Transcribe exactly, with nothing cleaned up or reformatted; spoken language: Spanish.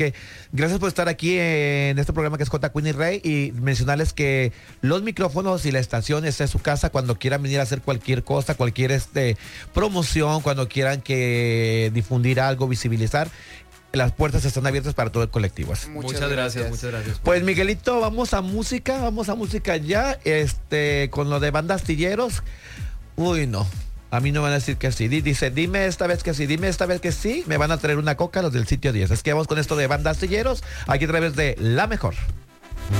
Gracias por estar aquí en este programa que es J. Queen y Rey, y mencionarles que los micrófonos y la estación está en su casa cuando quieran venir a hacer cualquier cosa, cualquier este promoción, cuando quieran que difundir algo, visibilizar. Las puertas están abiertas para todo el colectivo. Muchas, muchas gracias, gracias, muchas gracias. Pues Miguelito, vamos a música, vamos a música ya, este, con lo de Banda Astilleros. Uy, no. A mí no van a decir que sí. Dice, dime esta vez que sí, dime esta vez que sí. Me van a traer una coca los del sitio diez. Es que vamos con esto de Banda Astilleros, aquí a través de La Mejor.